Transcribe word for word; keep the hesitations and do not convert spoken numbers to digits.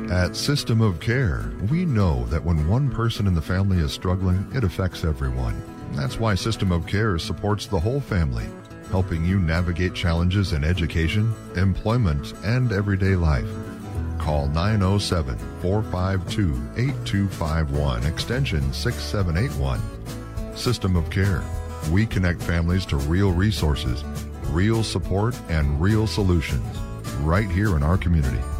At System of Care, we know that when one person in the family is struggling, it affects everyone. That's why System of Care supports the whole family, helping you navigate challenges in education, employment, and everyday life. Call nine oh seven, four five two, eight two five one, extension six seven eight one. System of Care. We connect families to real resources, real support, and real solutions right here in our community.